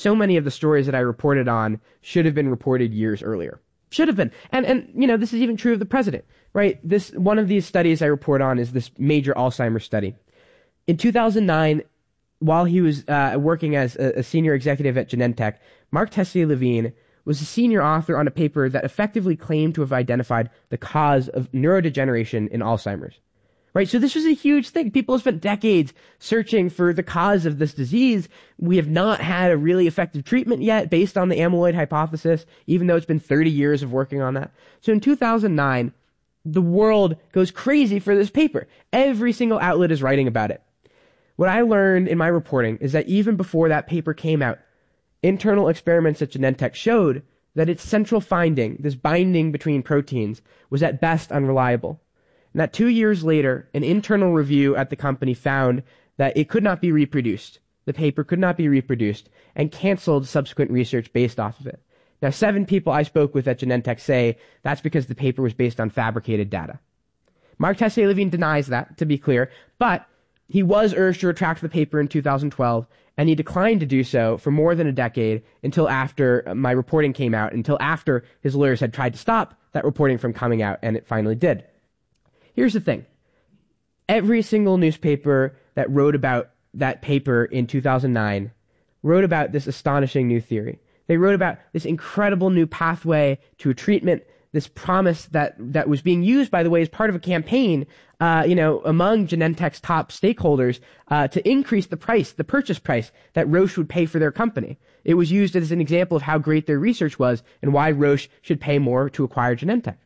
so many of the stories that I reported on should have been reported years earlier. Should have been. And this is even true of the president, right? One of these studies I report on is this major Alzheimer's study. In 2009, while he was working as a senior executive at Genentech, Mark Tessier-Levine was a senior author on a paper that effectively claimed to have identified the cause of neurodegeneration in Alzheimer's. Right, so this was a huge thing. People have spent decades searching for the cause of this disease. We have not had a really effective treatment yet based on the amyloid hypothesis, even though it's been 30 years of working on that. So in 2009, the world goes crazy for this paper. Every single outlet is writing about it. What I learned in my reporting is that even before that paper came out, internal experiments at Genentech showed that its central finding, this binding between proteins, was at best unreliable. And that 2 years later, an internal review at the company found that it could not be reproduced. The paper could not be reproduced and canceled subsequent research based off of it. Now, 7 people I spoke with at Genentech say that's because the paper was based on fabricated data. Mark Tessier-Levine denies that, to be clear, but he was urged to retract the paper in 2012, and he declined to do so for more than a decade until after my reporting came out, until after his lawyers had tried to stop that reporting from coming out, and it finally did. Here's the thing. Every single newspaper that wrote about that paper in 2009 wrote about this astonishing new theory. They wrote about this incredible new pathway to a treatment, this promise that was being used, by the way, as part of a campaign, among Genentech's top stakeholders to increase the purchase price that Roche would pay for their company. It was used as an example of how great their research was and why Roche should pay more to acquire Genentech.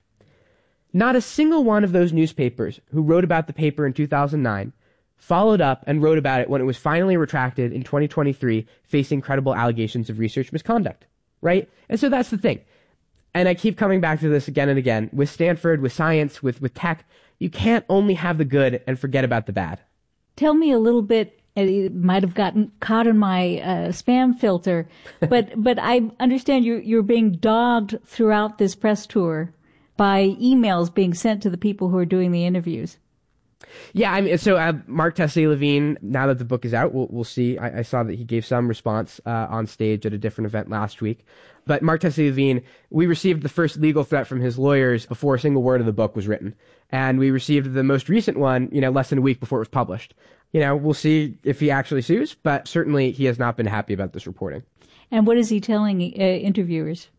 Not a single one of those newspapers who wrote about the paper in 2009 followed up and wrote about it when it was finally retracted in 2023, facing credible allegations of research misconduct, right? And so that's the thing. And I keep coming back to this again and again. With Stanford, with science, with tech, you can't only have the good and forget about the bad. Tell me a little bit. It might have gotten caught in my spam filter, but I understand you're being dogged throughout this press tour by emails being sent to the people who are doing the interviews. Yeah, so Mark Tessier-Levine, now that the book is out, we'll see. I saw that he gave some response on stage at a different event last week. But Mark Tessier-Levine, we received the first legal threat from his lawyers before a single word of the book was written. And we received the most recent one, less than a week before it was published. We'll see if he actually sues, but certainly he has not been happy about this reporting. And what is he telling interviewers?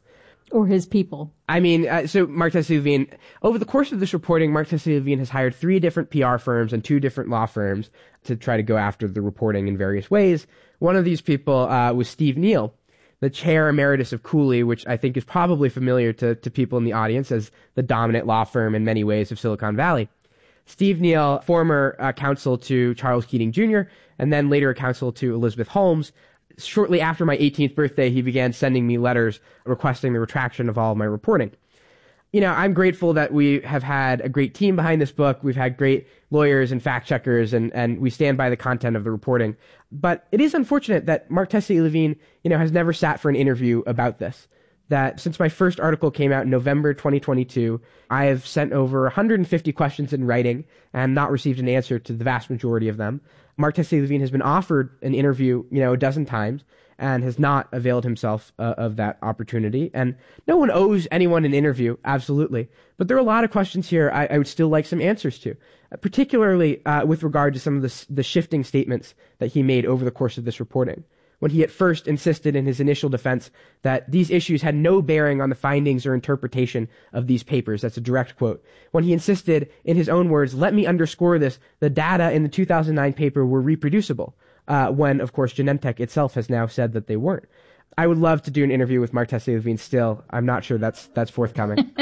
Or his people? So Mark Tessier-Levine, over the course of this reporting, Mark Tessier-Levine has hired 3 different PR firms and 2 different law firms to try to go after the reporting in various ways. One of these people was Steve Neal, the chair emeritus of Cooley, which I think is probably familiar to people in the audience as the dominant law firm in many ways of Silicon Valley. Steve Neal, former counsel to Charles Keating Jr., and then later a counsel to Elizabeth Holmes. Shortly after my 18th birthday, he began sending me letters requesting the retraction of all of my reporting. I'm grateful that we have had a great team behind this book. We've had great lawyers and fact checkers, and we stand by the content of the reporting. But it is unfortunate that Mark Tessier-Levine, has never sat for an interview about this. That since my first article came out in November 2022, I have sent over 150 questions in writing and not received an answer to the vast majority of them. Mark Tessier-Levine has been offered an interview, a dozen times and has not availed himself of that opportunity. And no one owes anyone an interview, absolutely. But there are a lot of questions here I would still like some answers to, particularly with regard to some of the shifting statements that he made over the course of this reporting. When he at first insisted in his initial defense that these issues had no bearing on the findings or interpretation of these papers. That's a direct quote. When he insisted, in his own words, let me underscore this, the data in the 2009 paper were reproducible, when, of course, Genentech itself has now said that they weren't. I would love to do an interview with Mark Tessier-Levine still. I'm not sure that's forthcoming.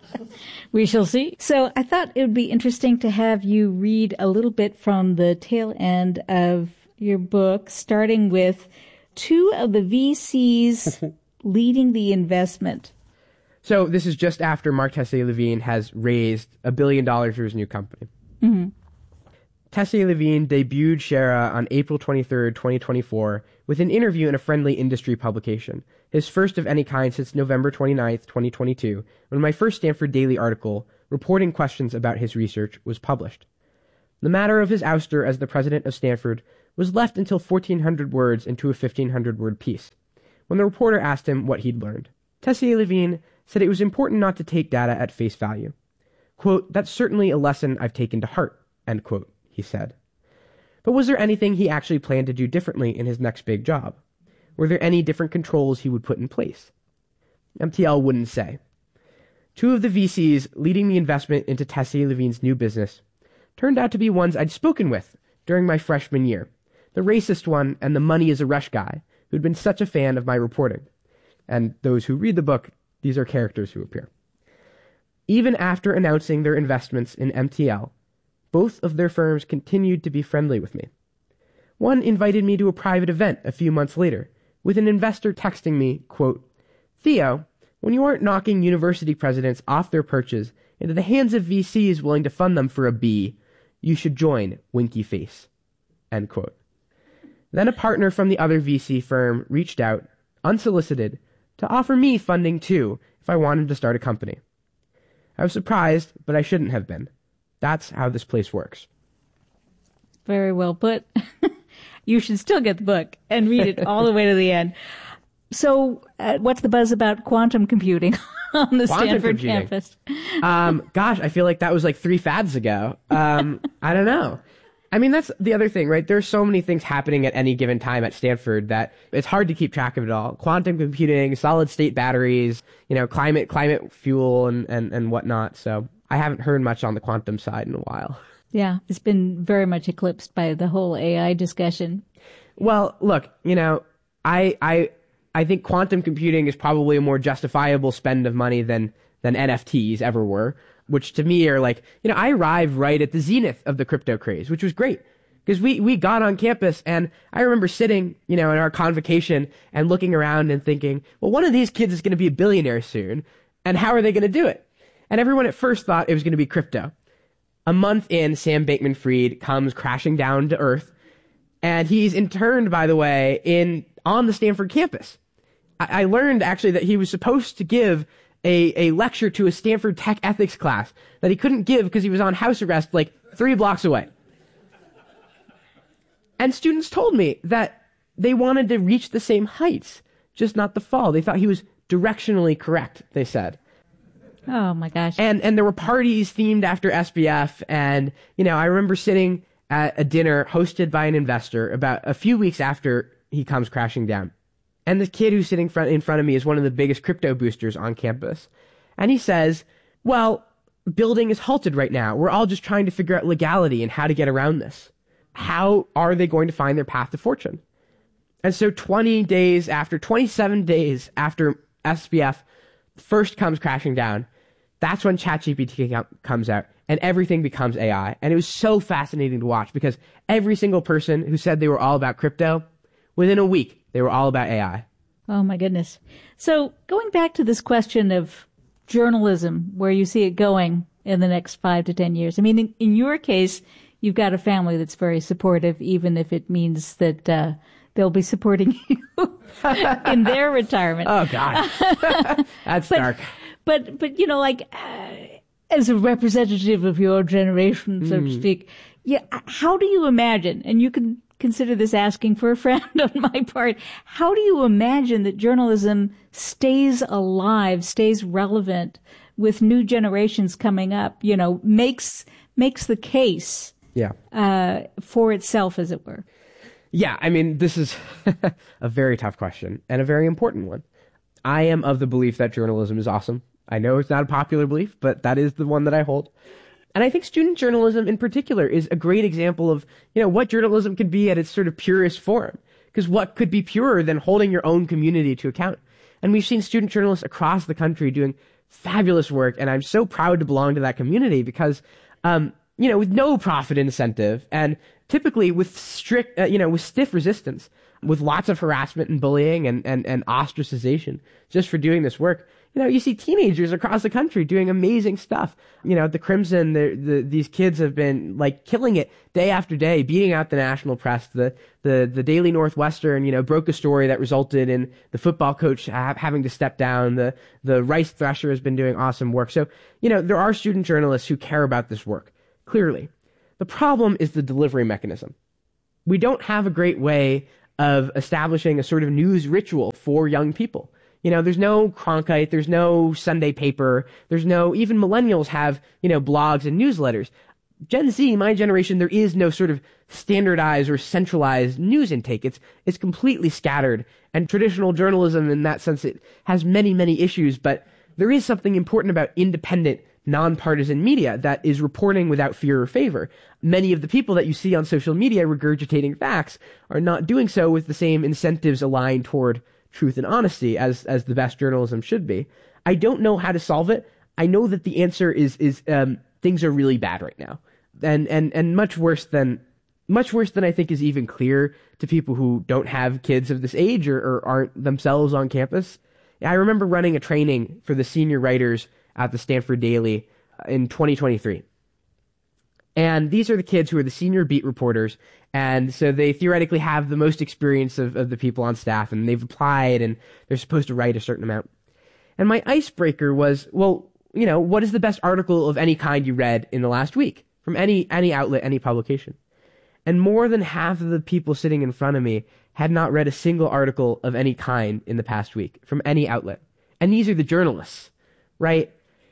We shall see. So I thought it would be interesting to have you read a little bit from the tail end of your book, starting with 2 of the VCs leading the investment. So this is just after Mark Tessier-Levine has raised $1 billion for his new company. Mm-hmm. Tessier-Levine debuted Shara on April 23rd, 2024, with an interview in a friendly industry publication, his first of any kind since November 29th, 2022, when my first Stanford Daily article, reporting questions about his research, was published. The matter of his ouster as the president of Stanford was left until 1,400 words into a 1,500-word piece, when the reporter asked him what he'd learned. Tessier-Levine said it was important not to take data at face value. Quote, "That's certainly a lesson I've taken to heart," end quote, he said. But was there anything he actually planned to do differently in his next big job? Were there any different controls he would put in place? MTL wouldn't say. Two of the VCs leading the investment into Tessier-Levine's new business turned out to be ones I'd spoken with during my freshman year, the racist one and the money is a rush guy who'd been such a fan of my reporting. And those who read the book, these are characters who appear. Even after announcing their investments in MTL, both of their firms continued to be friendly with me. One invited me to a private event a few months later, with an investor texting me, quote, "Theo, when you aren't knocking university presidents off their perches into the hands of VCs willing to fund them for a B, you should join Winky Face," end quote. Then a partner from the other VC firm reached out, unsolicited, to offer me funding too if I wanted to start a company. I was surprised, but I shouldn't have been. That's how this place works. Very well put. You should still get the book and read it all the way to the end. So what's the buzz about quantum computing on the Stanford campus? Gosh, I feel like that was like 3 fads ago. I don't know. I mean, that's the other thing, right? There's so many things happening at any given time at Stanford that it's hard to keep track of it all. Quantum computing, solid state batteries, climate fuel and whatnot. So I haven't heard much on the quantum side in a while. Yeah, it's been very much eclipsed by the whole AI discussion. Well, look, I think quantum computing is probably a more justifiable spend of money than NFTs ever were, which to me are like, I arrived right at the zenith of the crypto craze, which was great because we got on campus and I remember sitting, in our convocation and looking around and thinking, well, one of these kids is going to be a billionaire soon. And how are they going to do it? And everyone at first thought it was going to be crypto. A month in, Sam Bankman-Fried comes crashing down to earth, and he's interned, by the way, on the Stanford campus. I learned actually that he was supposed to give a lecture to a Stanford tech ethics class that he couldn't give because he was on house arrest like 3 blocks away. And students told me that they wanted to reach the same heights, just not the fall. They thought he was directionally correct, they said. Oh my gosh. And there were parties themed after SBF. And, I remember sitting at a dinner hosted by an investor about a few weeks after he comes crashing down. And the kid who's sitting in front of me is one of the biggest crypto boosters on campus. And he says, well, building is halted right now. We're all just trying to figure out legality and how to get around this. How are they going to find their path to fortune? And so 27 days after SBF first comes crashing down, that's when ChatGPT comes out and everything becomes AI. And it was so fascinating to watch because every single person who said they were all about crypto, within a week, they were all about AI. Oh my goodness. So going back to this question of journalism, where you see it going in the next 5 to 10 years. I mean, in your case, you've got a family that's very supportive, even if it means that they'll be supporting you in their retirement. Oh, God. That's dark. But as a representative of your generation, so to speak, how do you imagine, and you can consider this asking for a friend on my part, how do you imagine that journalism stays alive, stays relevant with new generations coming up, makes the case for itself, as it were? Yeah, I mean, this is a very tough question and a very important one. I am of the belief that journalism is awesome. I know it's not a popular belief, but that is the one that I hold. And I think student journalism in particular is a great example of, what journalism can be at its sort of purest form. Because what could be purer than holding your own community to account? And we've seen student journalists across the country doing fabulous work. And I'm so proud to belong to that community because, with no profit incentive and typically with strict, with stiff resistance, with lots of harassment and bullying and ostracization just for doing this work. You see teenagers across the country doing amazing stuff. The Crimson, these kids have been like killing it day after day, beating out the national press. The Daily Northwestern, broke a story that resulted in the football coach having to step down. The Rice Thresher has been doing awesome work. So, there are student journalists who care about this work, clearly. The problem is the delivery mechanism. We don't have a great way of establishing a sort of news ritual for young people. There's no Cronkite, there's no Sunday paper, there's no, even millennials have, blogs and newsletters. Gen Z, my generation, there is no sort of standardized or centralized news intake. It's completely scattered. And traditional journalism, in that sense, it has many, many issues, but there is something important about independent, nonpartisan media that is reporting without fear or favor. Many of the people that you see on social media regurgitating facts are not doing so with the same incentives aligned toward truth and honesty as the best journalism should be. I don't know how to solve it. I know that the answer is things are really bad right now, and much worse than I think is even clear to people who don't have kids of this age or aren't themselves on campus. I remember running a training for the senior writers at the Stanford Daily in 2023. And these are the kids who are the senior beat reporters. And so they theoretically have the most experience of the people on staff, and they've applied and they're supposed to write a certain amount. And my icebreaker was, well, what is the best article of any kind you read in the last week from any outlet, any publication? And more than half of the people sitting in front of me had not read a single article of any kind in the past week from any outlet. And these are the journalists, right?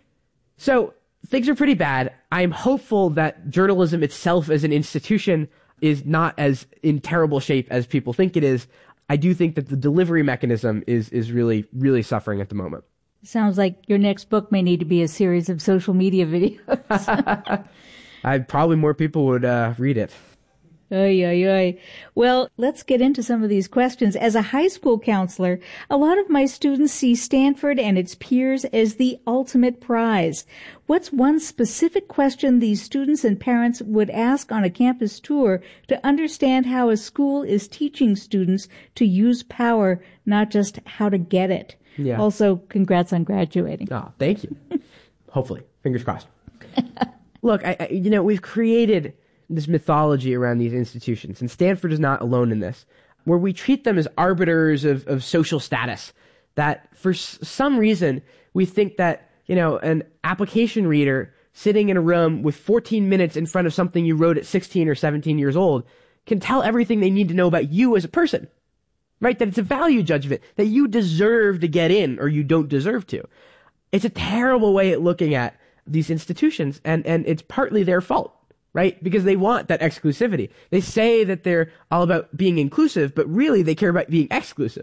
So things are pretty bad. I'm hopeful that journalism itself as an institution is not as in terrible shape as people think it is. I do think that the delivery mechanism is really, really suffering at the moment. Sounds like your next book may need to be a series of social media videos. Probably more people would read it. Oy, oy, oy. Well, let's get into some of these questions. As a high school counselor, a lot of my students see Stanford and its peers as the ultimate prize. What's one specific question these students and parents would ask on a campus tour to understand how a school is teaching students to use power, not just how to get it? Yeah. Also, congrats on graduating. Oh, thank you. Hopefully. Fingers crossed. Look, we've created this mythology around these institutions, and Stanford is not alone in this, where we treat them as arbiters of social status, that for some reason we think that, an application reader sitting in a room with 14 minutes in front of something you wrote at 16 or 17 years old can tell everything they need to know about you as a person, right? That it's a value judgment, that you deserve to get in or you don't deserve to. It's a terrible way of looking at these institutions, and it's partly their fault. Right? Because they want that exclusivity. They say that they're all about being inclusive, but really they care about being exclusive.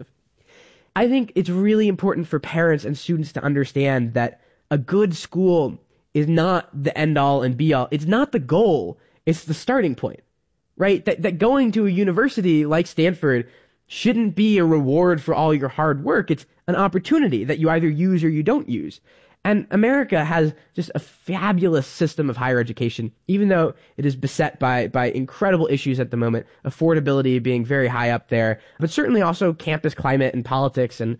I think it's really important for parents and students to understand that a good school is not the end all and be all. It's not the goal. It's the starting point, right? That going to a university like Stanford shouldn't be a reward for all your hard work. It's an opportunity that you either use or you don't use. And America has just a fabulous system of higher education, even though it is beset by incredible issues at the moment, affordability being very high up there, but certainly also campus climate and politics and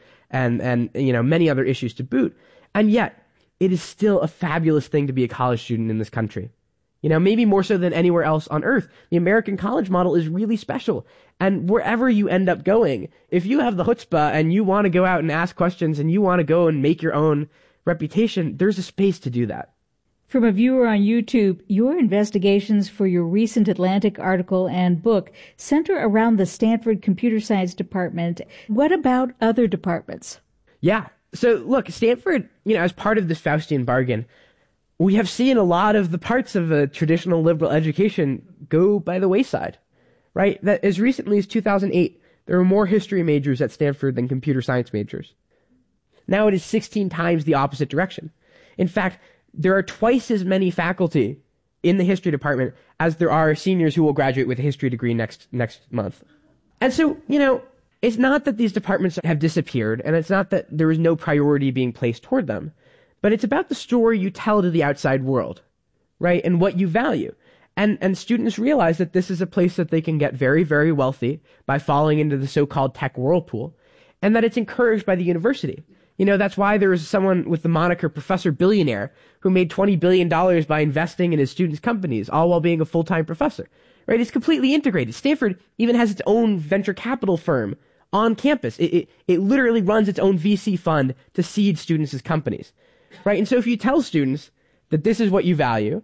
many other issues to boot. And yet, it is still a fabulous thing to be a college student in this country. Maybe more so than anywhere else on earth. The American college model is really special. And wherever you end up going, if you have the chutzpah and you want to go out and ask questions and you want to go and make your own reputation, there's a space to do that. From a viewer on YouTube, your investigations for your recent Atlantic article and book center around the Stanford Computer Science Department. What about other departments? Yeah. So look, Stanford, as part of this Faustian bargain, we have seen a lot of the parts of a traditional liberal education go by the wayside, right? That as recently as 2008, there were more history majors at Stanford than computer science majors. Now it is 16 times the opposite direction. In fact, there are twice as many faculty in the history department as there are seniors who will graduate with a history degree next month. And so, it's not that these departments have disappeared, and it's not that there is no priority being placed toward them, but it's about the story you tell to the outside world, right? And what you value. And students realize that this is a place that they can get very, very wealthy by falling into the so-called tech whirlpool, and that it's encouraged by the university. That's why there is someone with the moniker Professor Billionaire who made $20 billion by investing in his students' companies, all while being a full-time professor, right? It's completely integrated. Stanford even has its own venture capital firm on campus. It literally runs its own VC fund to seed students' companies, right? And so if you tell students that this is what you value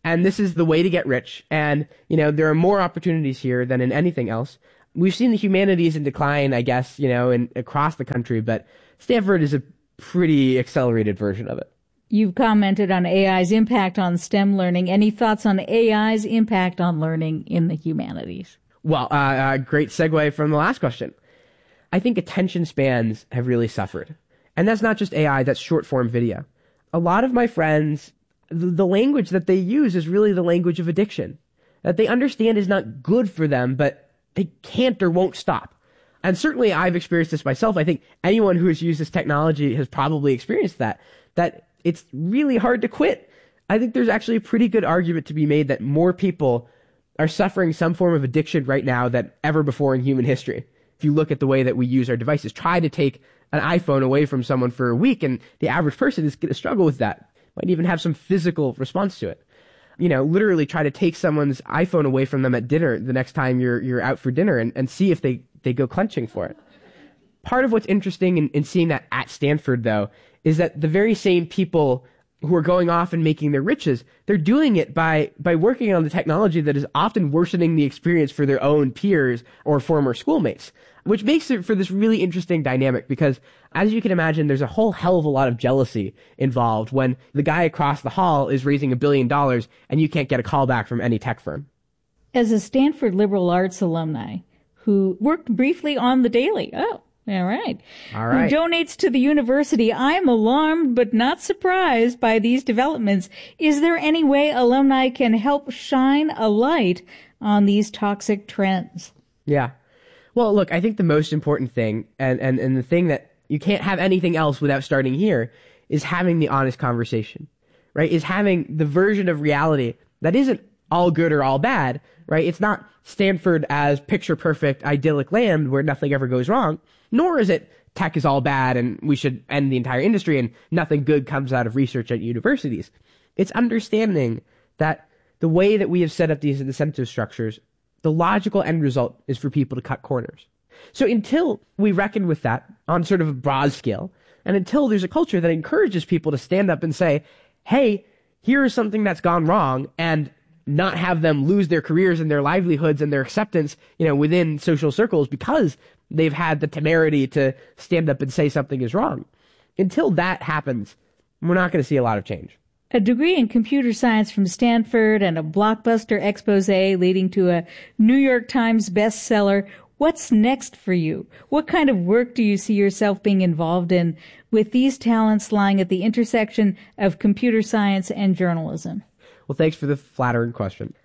and this is the way to get rich. And, there are more opportunities here than in anything else. We've seen the humanities in decline, I guess, across the country, but Stanford is a pretty accelerated version of it. You've commented on AI's impact on STEM learning. Any thoughts on AI's impact on learning in the humanities? Well, great segue from the last question. I think attention spans have really suffered. And that's not just AI, that's short form video. A lot of my friends, the language that they use is really the language of addiction. That they understand is not good for them, but they can't or won't stop. And certainly I've experienced this myself. I think anyone who has used this technology has probably experienced that it's really hard to quit. I think there's actually a pretty good argument to be made that more people are suffering some form of addiction right now than ever before in human history. If you look at the way that we use our devices, try to take an iPhone away from someone for a week, and the average person is going to struggle with that. Might even have some physical response to it. Literally try to take someone's iPhone away from them at dinner the next time you're out for dinner and see if they go clenching for it. Part of what's interesting in seeing that at Stanford, though, is that the very same people who are going off and making their riches, they're doing it by working on the technology that is often worsening the experience for their own peers or former schoolmates, which makes it for this really interesting dynamic because, as you can imagine, there's a whole hell of a lot of jealousy involved when the guy across the hall is raising $1 billion and you can't get a call back from any tech firm. As a Stanford liberal arts alumni who worked briefly on The Daily, all right. Who donates to the university, I'm alarmed but not surprised by these developments. Is there any way alumni can help shine a light on these toxic trends? Yeah. Well, look, I think the most important thing, and the thing that you can't have anything else without starting here, is having the honest conversation, right? Is having the version of reality that isn't all good or all bad, right? It's not Stanford as picture-perfect, idyllic land where nothing ever goes wrong, nor is it tech is all bad and we should end the entire industry and nothing good comes out of research at universities. It's understanding that the way that we have set up these incentive structures, the logical end result is for people to cut corners. So until we reckon with that on sort of a broad scale, and until there's a culture that encourages people to stand up and say, hey, here is something that's gone wrong, and not have them lose their careers and their livelihoods and their acceptance, within social circles because they've had the temerity to stand up and say something is wrong. Until that happens, we're not going to see a lot of change. A degree in computer science from Stanford and a blockbuster expose leading to a New York Times bestseller. What's next for you? What kind of work do you see yourself being involved in with these talents lying at the intersection of computer science and journalism? Well, thanks for the flattering question.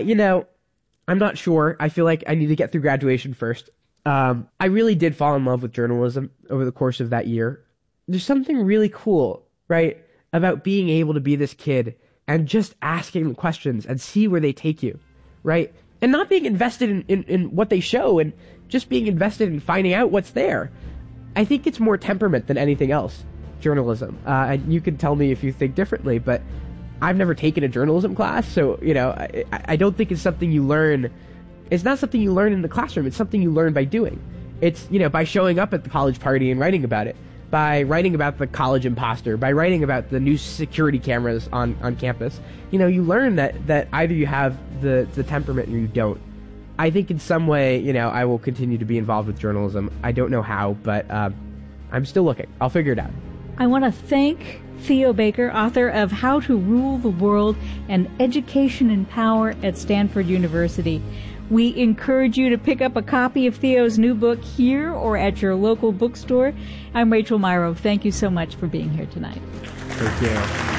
I'm not sure. I feel like I need to get through graduation first. I really did fall in love with journalism over the course of that year. There's something really cool, right, about being able to be this kid and just asking questions and see where they take you, right? And not being invested in what they show and just being invested in finding out what's there. I think it's more temperament than anything else, journalism. And you can tell me if you think differently, but I've never taken a journalism class, so, I don't think it's something you learn. It's not something you learn in the classroom. It's something you learn by doing. It's, by showing up at the college party and writing about it, by writing about the college imposter, by writing about the new security cameras on campus. You learn that either you have the temperament or you don't. I think in some way, I will continue to be involved with journalism. I don't know how, but I'm still looking. I'll figure it out. I want to thank Theo Baker, author of How to Rule the World and Education in Power at Stanford University. We encourage you to pick up a copy of Theo's new book here or at your local bookstore. I'm Rachel Myrow. Thank you so much for being here tonight. Thank you.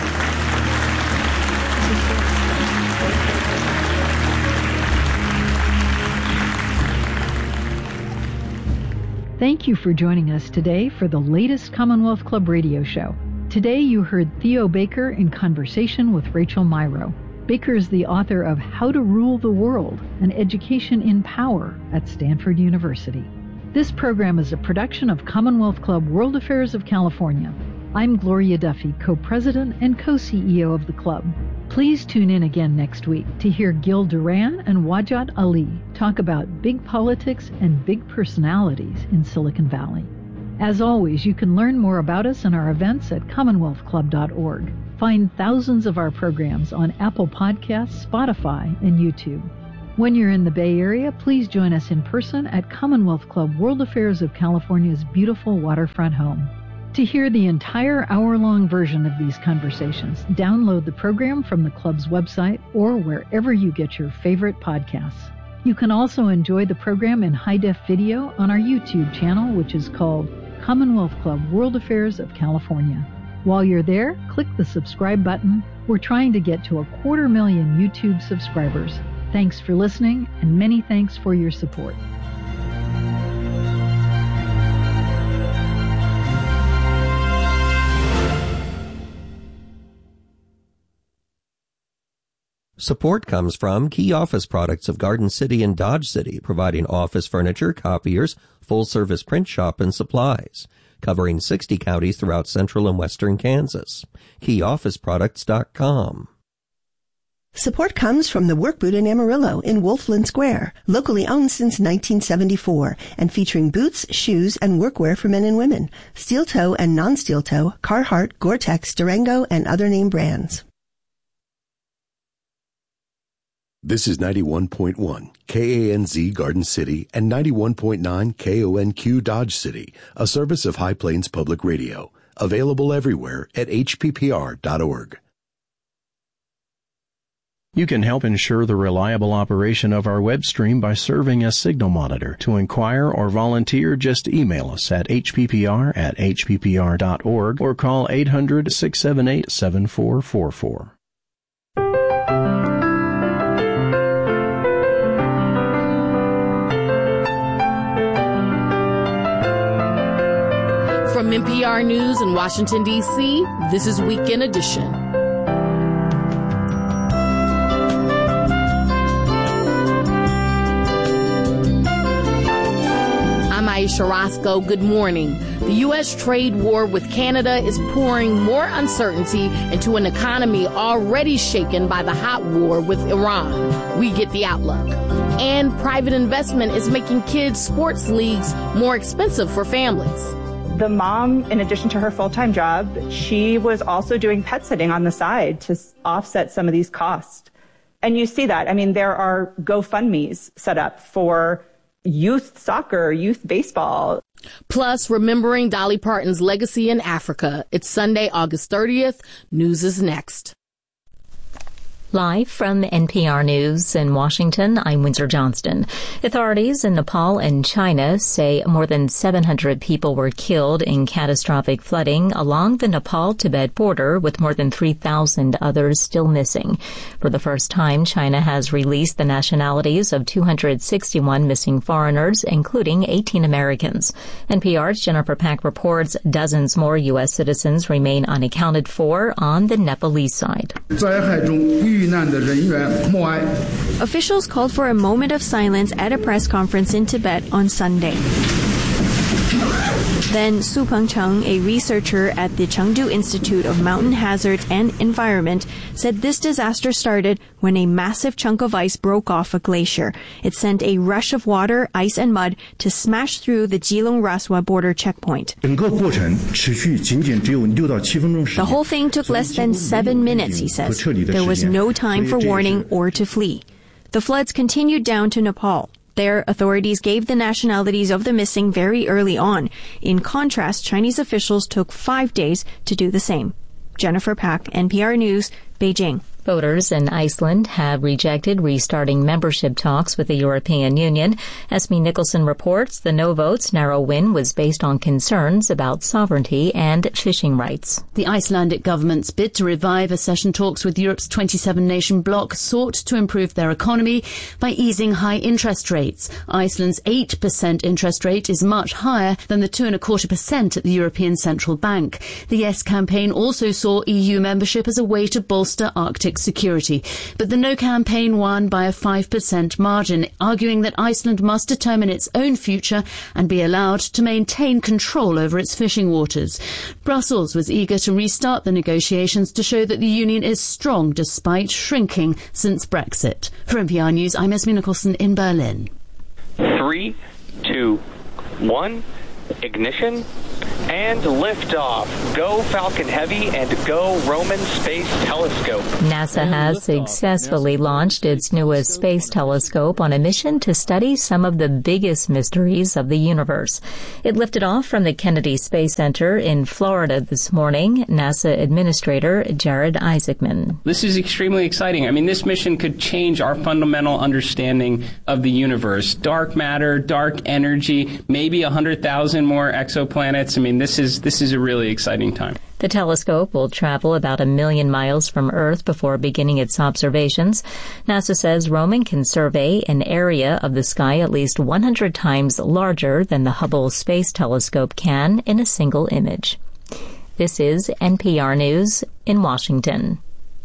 Thank you for joining us today for the latest Commonwealth Club radio show. Today you heard Theo Baker in conversation with Rachel Myrow. Baker is the author of How to Rule the World, an Education in Power at Stanford University. This program is a production of Commonwealth Club World Affairs of California. I'm Gloria Duffy, co-president and co-CEO of the club. Please tune in again next week to hear Gil Duran and Wajat Ali talk about big politics and big personalities in Silicon Valley. As always, you can learn more about us and our events at commonwealthclub.org. Find thousands of our programs on Apple Podcasts, Spotify, and YouTube. When you're in the Bay Area, please join us in person at Commonwealth Club World Affairs of California's beautiful waterfront home. To hear the entire hour-long version of these conversations, download the program from the club's website or wherever you get your favorite podcasts. You can also enjoy the program in high-def video on our YouTube channel, which is called Commonwealth Club World Affairs of California. While you're there, click the subscribe button. We're trying to get to 250,000 YouTube subscribers. Thanks for listening, and many thanks for your support. Support comes from Key Office Products of Garden City and Dodge City, providing office furniture, copiers, full-service print shop, and supplies, covering 60 counties throughout central and western Kansas. KeyOfficeProducts.com. Support comes from the Work Boot in Amarillo in Wolfland Square, locally owned since 1974, and featuring boots, shoes, and workwear for men and women, steel toe and non-steel toe, Carhartt, Gore-Tex, Durango, and other name brands. This is 91.1 KANZ Garden City and 91.9 KONQ Dodge City, a service of High Plains Public Radio, available everywhere at hppr.org. You can help ensure the reliable operation of our web stream by serving as signal monitor. To inquire or volunteer, just email us at hppr@hppr.org or call 800-678-7444. From NPR News in Washington, D.C., this is Weekend Edition. I'm Aisha Roscoe. Good morning. The U.S. trade war with Canada is pouring more uncertainty into an economy already shaken by the hot war with Iran. We get the outlook. And private investment is making kids' sports leagues more expensive for families. The mom, in addition to her full-time job, she was also doing pet sitting on the side to offset some of these costs. And you see that. I mean, there are GoFundMes set up for youth soccer, youth baseball. Plus, remembering Dolly Parton's legacy in Africa. It's Sunday, August 30th. News is next. Live from NPR News in Washington, I'm Windsor Johnston. Authorities in Nepal and China say more than 700 people were killed in catastrophic flooding along the Nepal-Tibet border, with more than 3,000 others still missing. For the first time, China has released the nationalities of 261 missing foreigners, including 18 Americans. NPR's Jennifer Pack reports dozens more U.S. citizens remain unaccounted for on the Nepalese side. Officials called for a moment of silence at a press conference in Tibet on Sunday. Then Su Pengcheng, a researcher at the Chengdu Institute of Mountain Hazards and Environment, said this disaster started when a massive chunk of ice broke off a glacier. It sent a rush of water, ice, and mud to smash through the Jilong-Raswa border checkpoint. The whole thing took less than 7 minutes, he says. There was no time for warning or to flee. The floods continued down to Nepal. There, authorities gave the nationalities of the missing very early on. In contrast, Chinese officials took 5 days to do the same. Jennifer Pack, NPR News, Beijing. Voters in Iceland have rejected restarting membership talks with the European Union. Esme Nicholson reports the no vote's narrow win was based on concerns about sovereignty and fishing rights. The Icelandic government's bid to revive accession talks with Europe's 27-nation bloc sought to improve their economy by easing high interest rates. Iceland's 8% interest rate is much higher than the 2.25% at the European Central Bank. The Yes campaign also saw EU membership as a way to bolster Arctic security, but the No campaign won by a 5% margin, arguing that Iceland must determine its own future and be allowed to maintain control over its fishing waters. Brussels was eager to restart the negotiations to show that the union is strong despite shrinking since Brexit. For NPR News, I'm Esme Nicholson in Berlin. 3, 2, 1, ignition, And liftoff. Go Falcon Heavy and go Roman Space Telescope. NASA has successfully launched its newest space telescope on a mission to study some of the biggest mysteries of the universe. It lifted off from the Kennedy Space Center in Florida this morning. NASA Administrator Jared Isaacman. This is extremely exciting. I mean, this mission could change our fundamental understanding of the universe. Dark matter, dark energy, maybe 100,000 more exoplanets. I mean, this is a really exciting time. The telescope will travel about 1 million miles from Earth before beginning its observations. NASA says Roman can survey an area of the sky at least 100 times larger than the Hubble Space Telescope can in a single image. This is NPR News in Washington.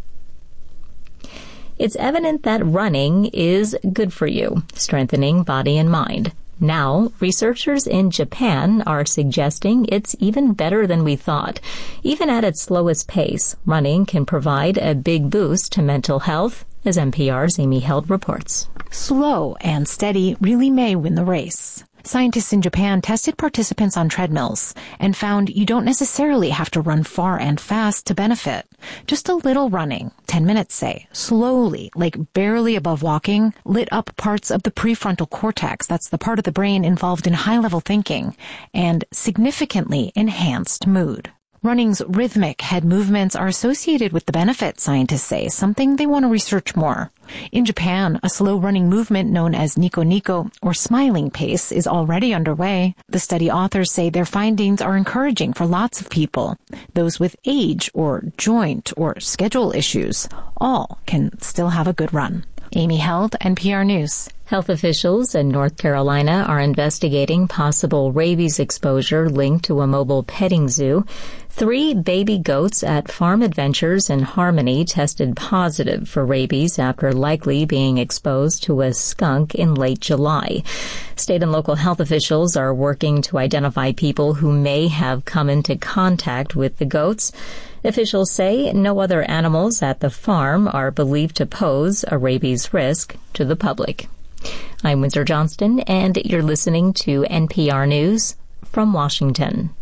It's evident that running is good for you, strengthening body and mind. Now, researchers in Japan are suggesting it's even better than we thought. Even at its slowest pace, running can provide a big boost to mental health, as NPR's Amy Held reports. Slow and steady really may win the race. Scientists in Japan tested participants on treadmills and found you don't necessarily have to run far and fast to benefit. Just a little running, 10 minutes say, slowly, like barely above walking, lit up parts of the prefrontal cortex, that's the part of the brain involved in high-level thinking, and significantly enhanced mood. Running's rhythmic head movements are associated with the benefit, scientists say, something they want to research more. In Japan, a slow running movement known as Nico Nico, or smiling pace, is already underway. The study authors say their findings are encouraging for lots of people. Those with age or joint or schedule issues, all can still have a good run. Amy Held, NPR News. Health officials in North Carolina are investigating possible rabies exposure linked to a mobile petting zoo. 3 baby goats at Farm Adventures in Harmony tested positive for rabies after likely being exposed to a skunk in late July. State and local health officials are working to identify people who may have come into contact with the goats. Officials say no other animals at the farm are believed to pose a rabies risk to the public. I'm Windsor Johnston, and you're listening to NPR News from Washington.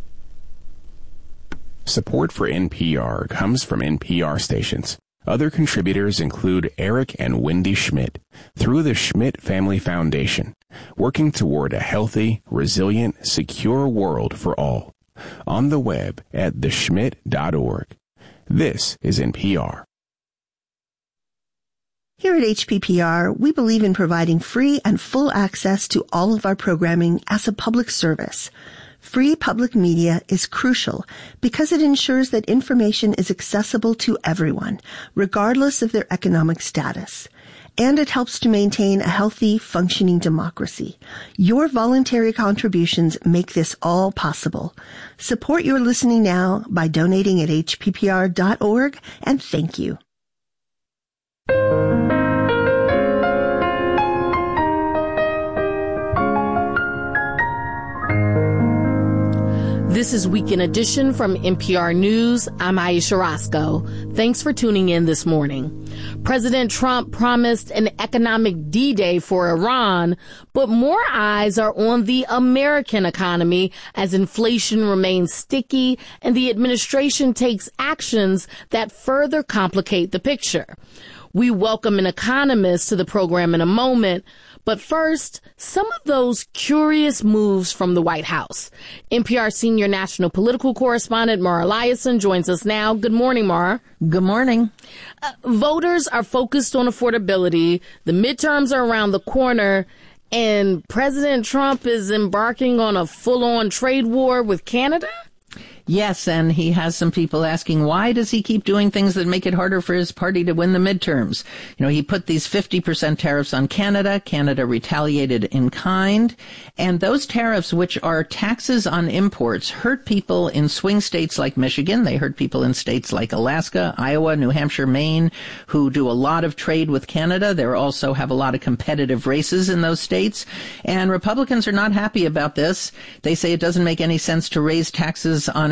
Support for NPR comes from NPR stations. Other contributors include Eric and Wendy Schmidt through the Schmidt Family Foundation, working toward a healthy, resilient, secure world for all. On the web at theschmidt.org. This is NPR. Here at HPPR, we believe in providing free and full access to all of our programming as a public service. Free public media is crucial because it ensures that information is accessible to everyone, regardless of their economic status. And it helps to maintain a healthy, functioning democracy. Your voluntary contributions make this all possible. Support your listening now by donating at hppr.org, and thank you. This is Weekend Edition from NPR News. I'm Aisha Roscoe. Thanks for tuning in this morning. President Trump promised an economic D-Day for Iran, but more eyes are on the American economy as inflation remains sticky and the administration takes actions that further complicate the picture. We welcome an economist to the program in a moment, but first, some of those curious moves from the White House. NPR senior national political correspondent Mara Liasson joins us now. Good morning, Mara. Good morning. Voters are focused on affordability. The midterms are around the corner, and President Trump is embarking on a full-on trade war with Canada? Yes, and he has some people asking, why does he keep doing things that make it harder for his party to win the midterms? You know, he put these 50% tariffs on Canada. Canada retaliated in kind. And those tariffs, which are taxes on imports, hurt people in swing states like Michigan. They hurt people in states like Alaska, Iowa, New Hampshire, Maine, who do a lot of trade with Canada. They also have a lot of competitive races in those states. And Republicans are not happy about this. They say it doesn't make any sense to raise taxes on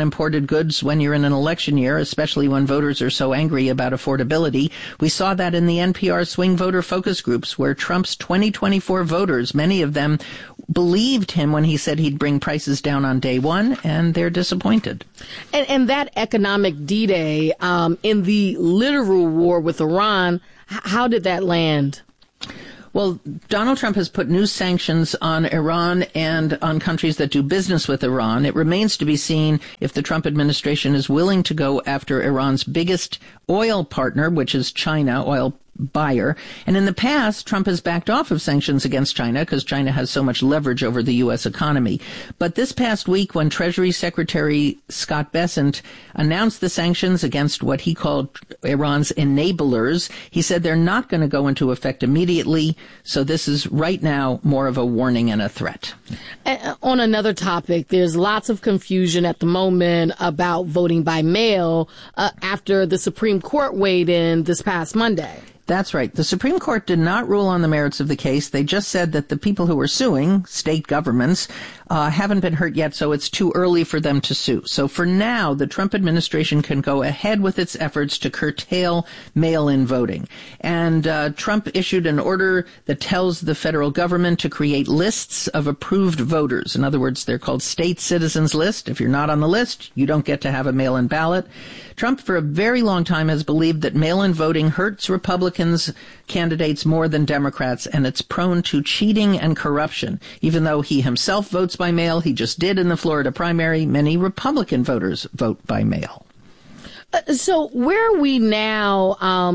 imported goods when you're in an election year, especially when voters are so angry about affordability. We saw that in the NPR swing voter focus groups, where Trump's 2024 voters, many of them believed him when he said he'd bring prices down on day one, and they're disappointed. And that economic D-Day in the literal war with Iran, how did that land? Well, Donald Trump has put new sanctions on Iran and on countries that do business with Iran. It remains to be seen if the Trump administration is willing to go after Iran's biggest oil partner, which is China, oil buyer. And in the past, Trump has backed off of sanctions against China because China has so much leverage over the U.S. economy. But this past week, when Treasury Secretary Scott Bessent announced the sanctions against what he called Iran's enablers, he said they're not going to go into effect immediately. So this is right now more of a warning and a threat. On another topic, there's lots of confusion at the moment about voting by mail after the Supreme Court weighed in this past Monday. That's right. The Supreme Court did not rule on the merits of the case. They just said that the people who were suing, state governments, haven't been hurt yet, so it's too early for them to sue. So for now, the Trump administration can go ahead with its efforts to curtail mail-in voting. And Trump issued an order that tells the federal government to create lists of approved voters. In other words, they're called state citizens list. If you're not on the list, you don't get to have a mail-in ballot. Trump, for a very long time, has believed that mail-in voting hurts Republicans candidates more than Democrats, and it's prone to cheating and corruption. Even though he himself votes by mail, he just did in the Florida primary, many Republican voters vote by mail. So where are we now,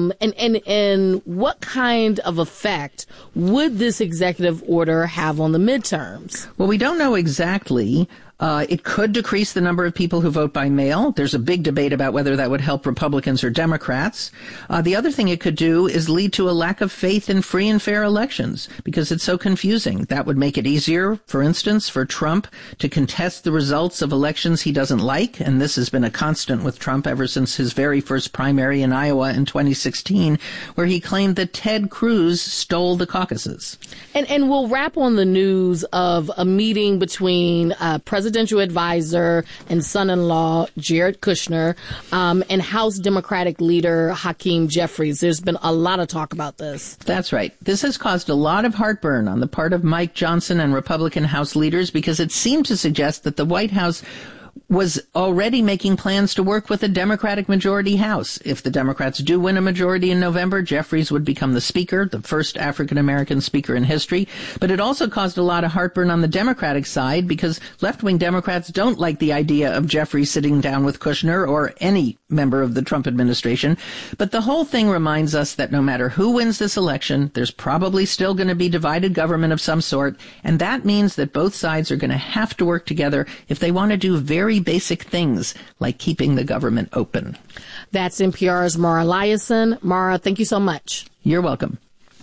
and what kind of effect would this executive order have on the midterms? Well, we don't know exactly. It could decrease the number of people who vote by mail. There's a big debate about whether that would help Republicans or Democrats. The other thing it could do is lead to a lack of faith in free and fair elections because it's so confusing. That would make it easier, for instance, for Trump to contest the results of elections he doesn't like. And this has been a constant with Trump ever since his very first primary in Iowa in 2016, where he claimed that Ted Cruz stole the caucuses. And we'll wrap on the news of a meeting between presidential advisor and son-in-law Jared Kushner and House Democratic leader Hakeem Jeffries. There's been a lot of talk about this. That's right. This has caused a lot of heartburn on the part of Mike Johnson and Republican House leaders because it seemed to suggest that the White House was already making plans to work with a Democratic majority House. If the Democrats do win a majority in November, Jeffries would become the Speaker, the first African-American Speaker in history. But it also caused a lot of heartburn on the Democratic side because left-wing Democrats don't like the idea of Jeffries sitting down with Kushner or any member of the Trump administration. But the whole thing reminds us that no matter who wins this election, there's probably still going to be divided government of some sort. And that means that both sides are going to have to work together if they want to do very basic things like keeping the government open. That's NPR's Mara Liasson. Mara, thank you so much. You're welcome.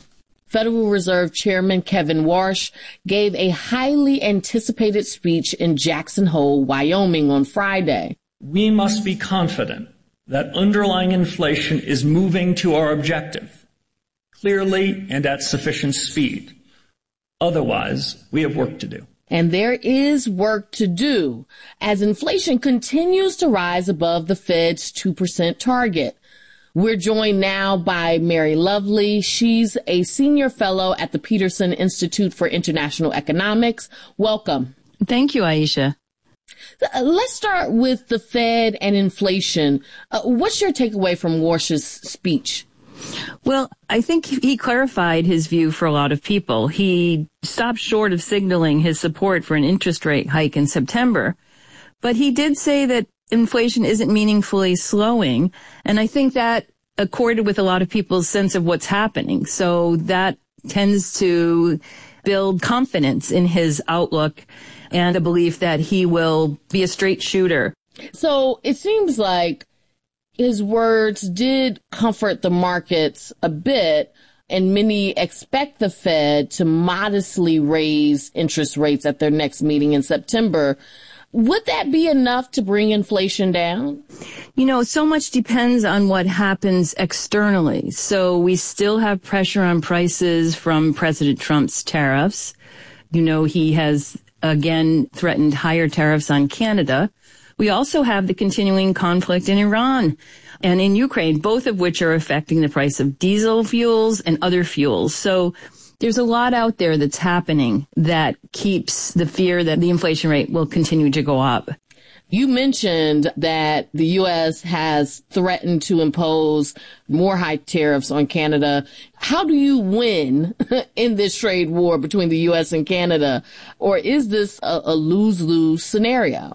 Federal Reserve Chairman Kevin Warsh gave a highly anticipated speech in Jackson Hole, Wyoming on Friday. We must be confident that underlying inflation is moving to our objective, clearly and at sufficient speed. Otherwise, we have work to do. And there is work to do as inflation continues to rise above the Fed's 2% target. We're joined now by Mary Lovely. She's a senior fellow at the Peterson Institute for International Economics. Welcome. Thank you, Aisha. Let's start with the Fed and inflation. What's your takeaway from Warsh's speech? Well, I think he clarified his view for a lot of people. He stopped short of signaling his support for an interest rate hike in September, but he did say that inflation isn't meaningfully slowing, and I think that accorded with a lot of people's sense of what's happening. So that tends to build confidence in his outlook and a belief that he will be a straight shooter. So it seems like his words did comfort the markets a bit, and many expect the Fed to modestly raise interest rates at their next meeting in September. Would that be enough to bring inflation down? You know, so much depends on what happens externally. So we still have pressure on prices from President Trump's tariffs. You know, he has again threatened higher tariffs on Canada, We also have the continuing conflict in Iran and in Ukraine, both of which are affecting the price of diesel fuels and other fuels. So there's a lot out there that's happening that keeps the fear that the inflation rate will continue to go up. You mentioned that the U.S. has threatened to impose more high tariffs on Canada. How do you win in this trade war between the U.S. and Canada? Or is this a lose-lose scenario?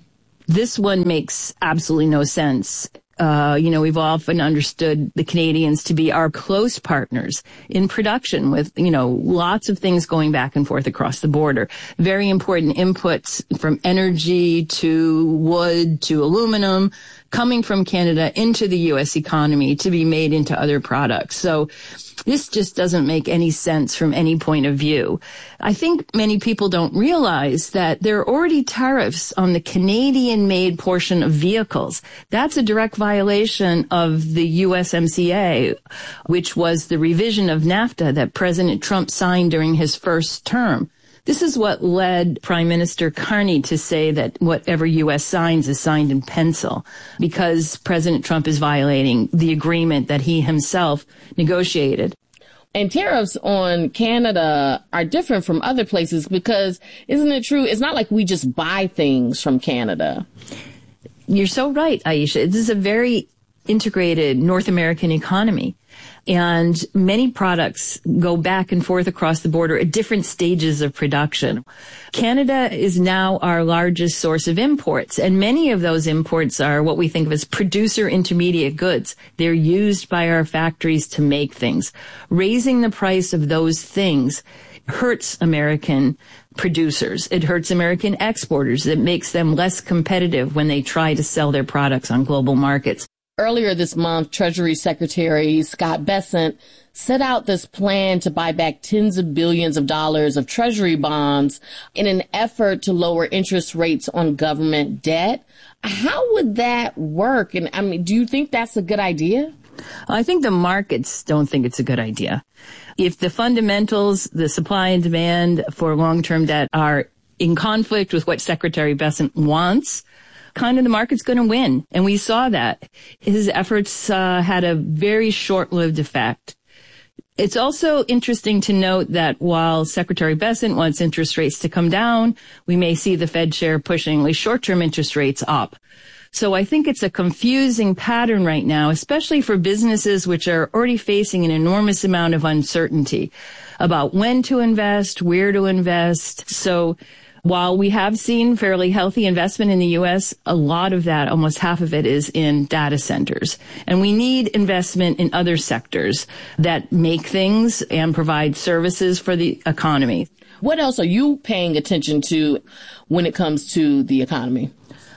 This one makes absolutely no sense. We've often understood the Canadians to be our close partners in production with, lots of things going back and forth across the border. Very important inputs from energy to wood to aluminum coming from Canada into the U.S. economy to be made into other products. So this just doesn't make any sense from any point of view. I think many people don't realize that there are already tariffs on the Canadian-made portion of vehicles. That's a direct violation of the USMCA, which was the revision of NAFTA that President Trump signed during his first term. This is what led Prime Minister Carney to say that whatever U.S. signs is signed in pencil, because President Trump is violating the agreement that he himself negotiated. And tariffs on Canada are different from other places because, isn't it true? It's not like we just buy things from Canada. You're so right, Aisha. This is a very integrated North American economy. And many products go back and forth across the border at different stages of production. Canada is now our largest source of imports, and many of those imports are what we think of as producer intermediate goods. They're used by our factories to make things. Raising the price of those things hurts American producers. It hurts American exporters. It makes them less competitive when they try to sell their products on global markets. Earlier this month, Treasury Secretary Scott Bessent set out this plan to buy back tens of billions of dollars of Treasury bonds in an effort to lower interest rates on government debt. How would that work? And do you think that's a good idea? I think the markets don't think it's a good idea. If the fundamentals, the supply and demand for long-term debt are in conflict with what Secretary Bessent wants, kind of the market's going to win. And we saw that. His efforts had a very short-lived effect. It's also interesting to note that while Secretary Bessent wants interest rates to come down, we may see the Fed chair pushing the short-term interest rates up. So I think it's a confusing pattern right now, especially for businesses which are already facing an enormous amount of uncertainty about when to invest, where to invest. So while we have seen fairly healthy investment in the U.S., a lot of that, almost half of it, is in data centers. And we need investment in other sectors that make things and provide services for the economy. What else are you paying attention to when it comes to the economy?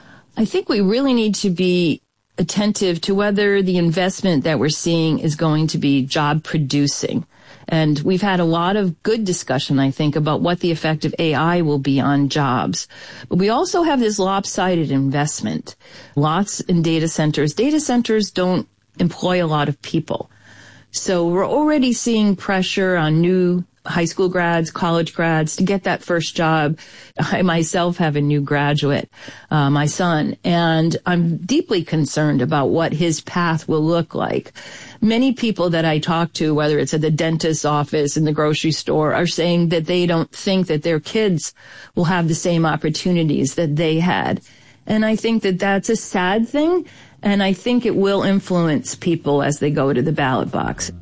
I think we really need to be attentive to whether the investment that we're seeing is going to be job producing. And we've had a lot of good discussion, I think, about what the effect of AI will be on jobs. But we also have this lopsided investment. Lots in data centers. Data centers don't employ a lot of people. So we're already seeing pressure on new high school grads, college grads to get that first job. I myself have a new graduate, my son, and I'm deeply concerned about what his path will look like. Many people that I talk to, whether it's at the dentist's office, in the grocery store, are saying that they don't think that their kids will have the same opportunities that they had. And I think that that's a sad thing, and I think it will influence people as they go to the ballot box.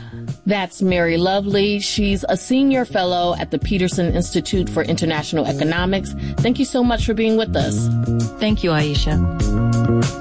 That's Mary Lovely. She's a senior fellow at the Peterson Institute for International Economics. Thank you so much for being with us. Thank you, Aisha.